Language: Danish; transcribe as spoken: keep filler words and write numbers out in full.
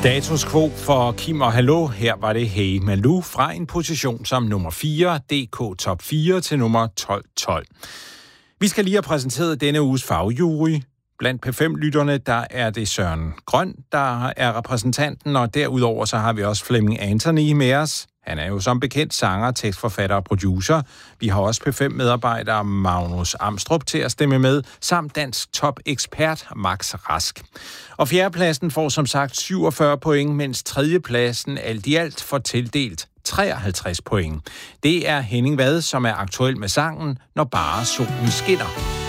Status quo for Kim og Hallo. Her var det Hey Malou fra en position som nummer fire, D K Top fire til nummer tolv tolv. Vi skal lige have præsenteret denne uges fagjury. Blandt P fem lytterne, der er det Søren Grøn, der er repræsentanten, og derudover så har vi også Flemming Anthony med os. Han er jo som bekendt sanger, tekstforfatter og producer. Vi har også P fem medarbejder Magnus Amstrup til at stemme med, samt dansk top-ekspert Max Rask. Og fjerdepladsen får som sagt syvogfyrre point, mens tredjepladsen alt i alt får tildelt treoghalvtreds point. Det er Henning Vad, som er aktuel med sangen Når bare solen skinner.